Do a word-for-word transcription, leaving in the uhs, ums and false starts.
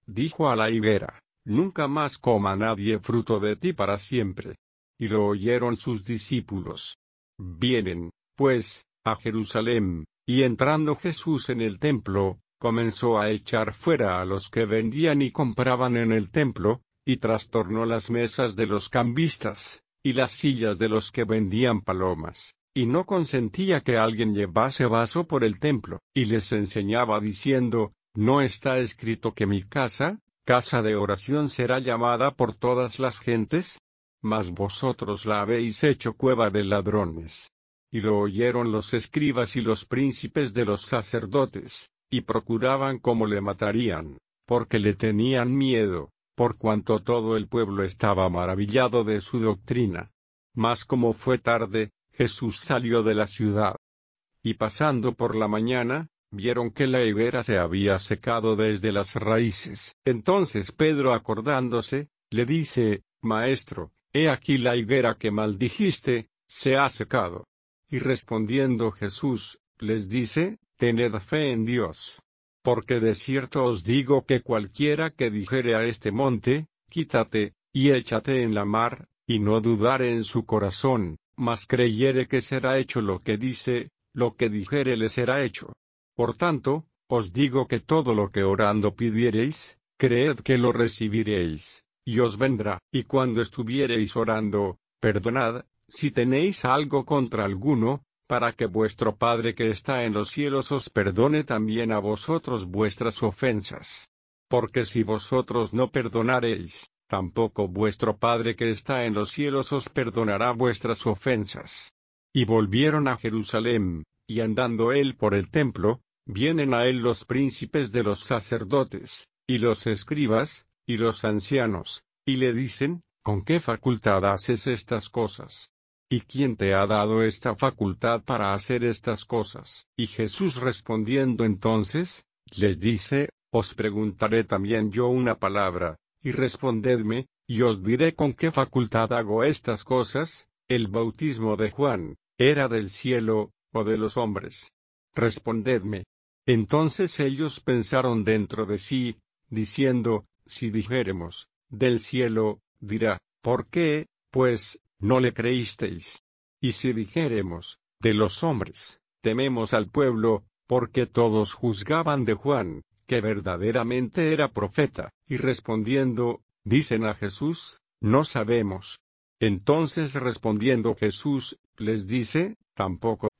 dijo a la higuera: nunca más coma nadie fruto de ti para siempre. Y lo oyeron sus discípulos. Vienen, pues, a Jerusalén, y entrando Jesús en el templo, comenzó a echar fuera a los que vendían y compraban en el templo, y trastornó las mesas de los cambistas, y las sillas de los que vendían palomas, y no consentía que alguien llevase vaso por el templo, y les enseñaba diciendo: ¿no está escrito que mi casa, casa de oración será llamada por todas las gentes? Mas vosotros la habéis hecho cueva de ladrones. Y lo oyeron los escribas y los príncipes de los sacerdotes, y procuraban cómo le matarían, porque le tenían miedo, por cuanto todo el pueblo estaba maravillado de su doctrina. Mas como fue tarde, Jesús salió de la ciudad. Y pasando por la mañana, vieron que la higuera se había secado desde las raíces. Entonces Pedro, acordándose, le dice: Maestro, he aquí la higuera que maldijiste, se ha secado. Y respondiendo Jesús, les dice: tened fe en Dios. Porque de cierto os digo que cualquiera que dijere a este monte: quítate, y échate en la mar, y no dudare en su corazón, mas creyere que será hecho lo que dice, lo que dijere le será hecho. Por tanto, os digo que todo lo que orando pidiereis, creed que lo recibiréis, y os vendrá. Y cuando estuviereis orando, perdonad, si tenéis algo contra alguno, para que vuestro Padre que está en los cielos os perdone también a vosotros vuestras ofensas. Porque si vosotros no perdonareis, tampoco vuestro Padre que está en los cielos os perdonará vuestras ofensas. Y volvieron a Jerusalén, y andando él por el templo, vienen a él los príncipes de los sacerdotes, y los escribas, y los ancianos, y le dicen: ¿con qué facultad haces estas cosas? ¿Y quién te ha dado esta facultad para hacer estas cosas? Y Jesús respondiendo entonces, les dice: os preguntaré también yo una palabra, y respondedme, y os diré con qué facultad hago estas cosas. ¿El bautismo de Juan era del cielo, o de los hombres? Respondedme. Entonces ellos pensaron dentro de sí, diciendo: si dijéremos: del cielo, dirá: ¿por qué, pues, no le creísteis? Y si dijéremos: de los hombres, tememos al pueblo, porque todos juzgaban de Juan, que verdaderamente era profeta. Y respondiendo, dicen a Jesús: no sabemos. Entonces respondiendo Jesús, les dice: tampoco